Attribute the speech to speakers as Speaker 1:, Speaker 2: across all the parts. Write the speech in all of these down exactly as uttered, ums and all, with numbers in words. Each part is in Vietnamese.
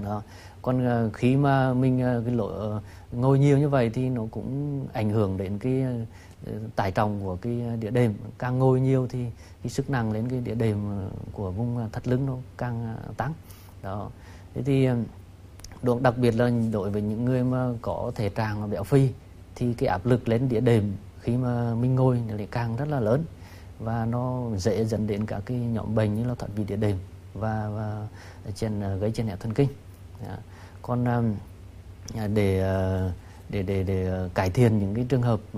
Speaker 1: Đó. Còn uh, khi mà mình uh, cái lỗ, uh, ngồi nhiều như vậy thì nó cũng ảnh hưởng đến cái uh, tải trọng của cái đĩa đệm. Càng ngồi nhiều thì cái sức nặng lên cái đĩa đệm của vùng thắt lưng nó càng uh, tăng. Đó. Thế thì uh, đặc biệt là đối với những người mà có thể trạng béo phì thì cái áp lực lên đĩa đệm khi mà mình ngồi lại càng rất là lớn, và nó dễ dẫn đến các cái nhóm bệnh như là thoát vị đĩa đệm và, và chèn, gây chèn ép thần kinh. Đó. Còn để, để để để cải thiện những cái trường hợp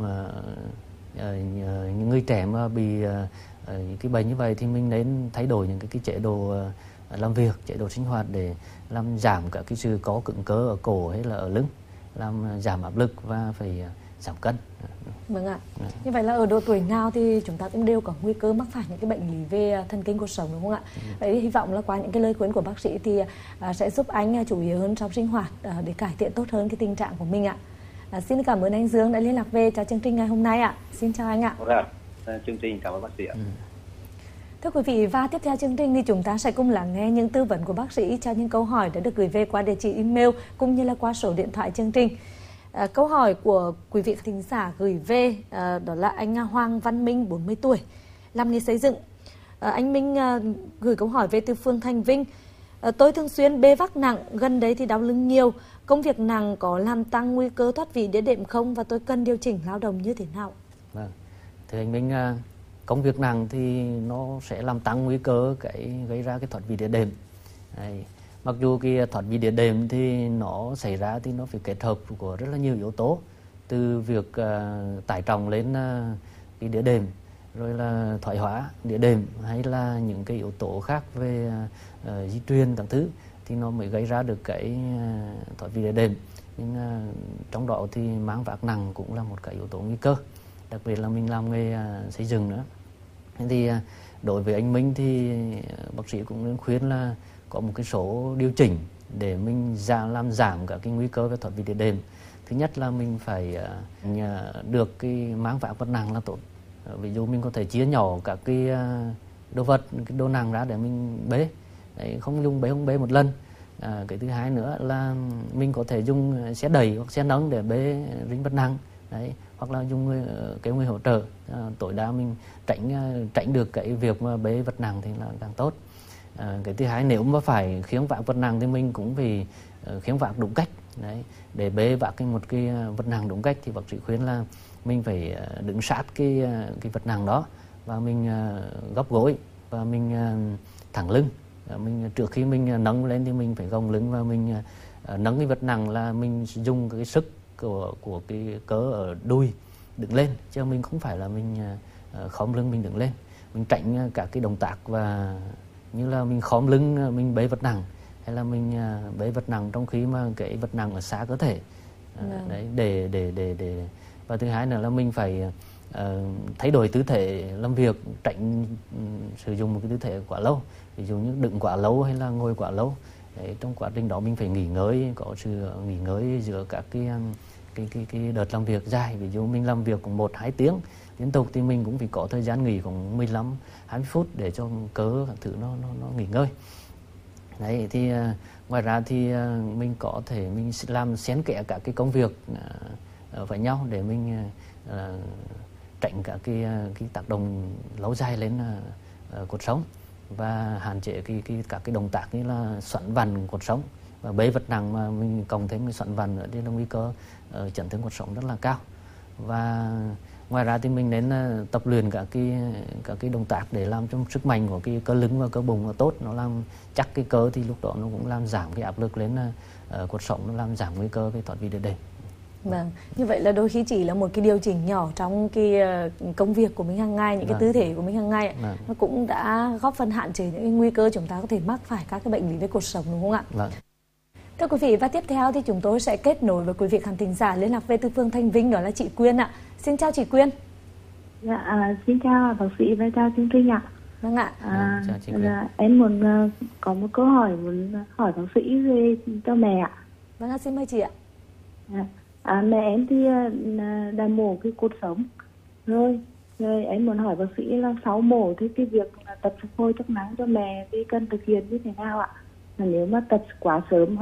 Speaker 1: những người trẻ mà bị những cái bệnh như vậy thì mình nên thay đổi những cái, cái chế độ làm việc, chế độ sinh hoạt để làm giảm cả cái sự có cứng cơ ở cổ hay là ở lưng, làm giảm áp lực và phải giảm cân.
Speaker 2: Vâng ạ. À. Như vậy là ở độ tuổi nào thì chúng ta cũng đều có nguy cơ mắc phải những cái bệnh lý về thần kinh cột sống, đúng không ạ? Ừ. Vậy hy vọng là qua những cái lời khuyên của bác sĩ thì à, sẽ giúp anh chú ý hơn trong sinh hoạt à, để cải thiện tốt hơn cái tình trạng của mình ạ. À, xin cảm ơn anh Dương đã liên lạc về cho chương trình ngày hôm nay ạ. Xin chào anh ạ.
Speaker 3: Vâng, chương trình cảm ơn bác sĩ ạ. Ừ.
Speaker 2: Thưa quý vị, và tiếp theo chương trình thì chúng ta sẽ cùng lắng nghe những tư vấn của bác sĩ cho những câu hỏi đã được gửi về qua địa chỉ email cũng như là qua số điện thoại chương trình. À, câu hỏi của quý vị thính giả gửi về à, đó là anh Hoàng Văn Minh, bốn mươi tuổi, làm nghề xây dựng. À, anh Minh à, gửi câu hỏi về từ phường Thành Vinh. À, tôi thường xuyên bê vác nặng, gần đấy thì đau lưng nhiều. Công việc nặng có làm tăng nguy cơ thoát vị đĩa đệm không, và tôi cần điều chỉnh lao động như thế nào?
Speaker 1: Vâng, thì anh Minh, công việc nặng thì nó sẽ làm tăng nguy cơ cái gây ra cái thoát vị đĩa đệm. Đấy. Mặc dù cái thoát vị đĩa đệm thì nó xảy ra thì nó phải kết hợp của rất là nhiều yếu tố, từ việc uh, tải trọng lên uh, cái đĩa đệm, rồi là thoái hóa đĩa đệm, hay là những cái yếu tố khác về uh, di truyền các thứ, thì nó mới gây ra được cái uh, thoát vị đĩa đệm. Nhưng uh, trong đó thì mang vác nặng cũng là một cái yếu tố nguy cơ, đặc biệt là mình làm nghề uh, xây dựng nữa. Thì uh, đối với anh Minh thì uh, bác sĩ cũng nên khuyên là có một cái số điều chỉnh để mình giảm, làm giảm cả cái nguy cơ về thoát vị đĩa đệm. Thứ nhất là mình phải uh, được cái mang vác vật nặng là tốt. Uh, ví dụ mình có thể chia nhỏ các cái uh, đồ vật, cái đồ nặng ra để mình bế. Đấy, không dùng bế không bế một lần. Uh, cái thứ hai nữa là mình có thể dùng xe đẩy hoặc xe nâng để bế rinh vật nặng. Đấy, hoặc là dùng người, cái người hỗ trợ. Uh, tối đa mình tránh uh, tránh được cái việc mà bế vật nặng thì là càng tốt. À, cái thứ hai, nếu mà phải khiêng vác vật nặng thì mình cũng phải uh, khiêng vác đúng cách. Đấy, để bế vác cái một cái vật nặng đúng cách thì bác sĩ khuyên là mình phải uh, đứng sát cái uh, cái vật nặng đó, và mình uh, gấp gối và mình uh, thẳng lưng. Uh, mình trước khi mình uh, nâng lên thì mình phải gồng lưng, và mình uh, nâng cái vật nặng là mình dùng cái sức của của cái cỡ ở đùi đứng lên, chứ mình không phải là mình uh, khom lưng mình đứng lên. Mình tránh uh, các cái động tác và như là mình khom lưng mình bế vật nặng, hay là mình bế vật nặng trong khi mà cái vật nặng ở xa cơ thể. À, đấy, để để để để và thứ hai nữa là mình phải uh, thay đổi tư thế làm việc, tránh um, sử dụng một cái tư thế quá lâu, ví dụ như đứng quá lâu hay là ngồi quá lâu. Đấy, trong quá trình đó mình phải nghỉ ngơi, có sự nghỉ ngơi giữa các cái cái cái cái đợt làm việc dài. Ví dụ mình làm việc cũng một hai tiếng liên tục thì mình cũng phải có thời gian nghỉ khoảng mười lăm hai mươi phút để cho cơ các thứ nó nó nó nghỉ ngơi. Đấy, thì uh, ngoài ra thì uh, mình có thể mình làm xen kẽ cả cái công việc uh, với nhau để mình uh, tránh cả cái uh, cái tác động lâu dài lên uh, uh, cột sống, và hạn chế cái cái các cái động tác như là xoắn vặn cột sống, và bế vật nặng mà mình cộng thêm cái xoắn vặn nữa thì nguy cơ uh, chấn thương cột sống rất là cao. Và ngoài ra thì mình nên uh, tập luyện các cái các cái động tác để làm cho sức mạnh của cái cơ lưng và cơ bụng nó tốt, nó làm chắc cái cơ, thì lúc đó nó cũng làm giảm cái áp lực lên uh, cột sống, nó làm giảm nguy cơ về thoát vị đĩa đệm.
Speaker 2: Vâng, như vậy là đôi khi chỉ là một cái điều chỉnh nhỏ trong cái công việc của mình hàng ngày, những vâng. cái tư thể của mình hàng ngày, vâng. nó cũng đã góp phần hạn chế những cái nguy cơ chúng ta có thể mắc phải các cái bệnh lý về cột sống, đúng không ạ?
Speaker 1: Vâng.
Speaker 2: Thưa quý vị, và tiếp theo thì chúng tôi sẽ kết nối với quý vị khán thính giả liên lạc về từ phường Thanh Vinh, đó là chị Quyên ạ. Xin chào chị Quyên.
Speaker 4: Dạ, à, xin chào bác sĩ và chào chương trình ạ.
Speaker 2: Vâng ạ.
Speaker 4: À, chào chị Quyên. Dạ, em muốn uh, có một câu hỏi muốn hỏi bác sĩ về cho mẹ ạ.
Speaker 2: Vâng ạ, xin mời chị ạ.
Speaker 4: À, à, mẹ em thì uh, đã mổ cái cột sống rồi, rồi em muốn hỏi bác sĩ là sau mổ thì cái việc tập phục hồi chức năng cho mẹ thì cần thực hiện như thế nào ạ? Nếu mà tập quá sớm